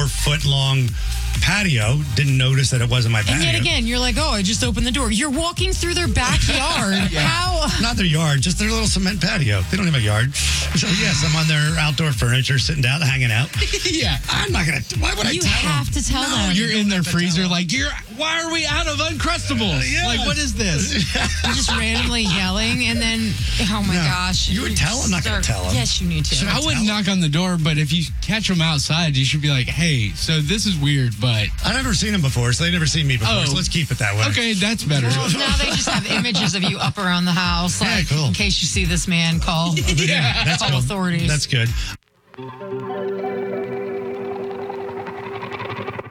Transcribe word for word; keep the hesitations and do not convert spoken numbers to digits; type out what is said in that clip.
foot long patio. Didn't notice that it wasn't my patio. And yet again, you're like, oh, I just opened the door. You're walking through their backyard. Yeah. How? Not their yard, just their little cement patio. They don't have a yard. So, yes, I'm on their outdoor furniture, sitting down, hanging out. Yeah. I'm not going to. Why would I You tell have them? to tell No, them. You're you in don't their have to freezer tell them. like, you're. Why are we out of Uncrustables? Uh, yes. Like, what is this? You're just randomly yelling, and then, oh my No. gosh. You would tell 'em, I'm not gonna start- tell 'em. Yes, you need to. Should I wouldn't tell 'em? knock on the door, but if you catch them outside, you should be like, hey, so this is weird, but. I've never seen them before, so they've never seen me before, Oh. so let's keep it that way. Okay, that's better. Well, now they just have images of you up around the house, Yeah, like cool. in case you see this man, call, Yeah, that's call cool. authorities. That's good.